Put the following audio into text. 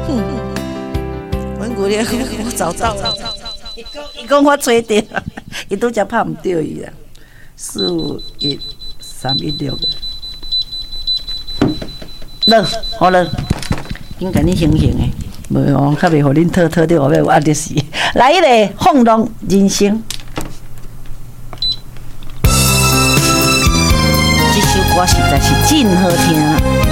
阮姑娘我找到了，伊讲我找到，伊拄则拍毋着伊啦，41316个。乐，好乐，应该你醒醒的，无哦，较袂互恁讨到后尾有压力死。来，迄个放浪人生，这首歌实在是真好听。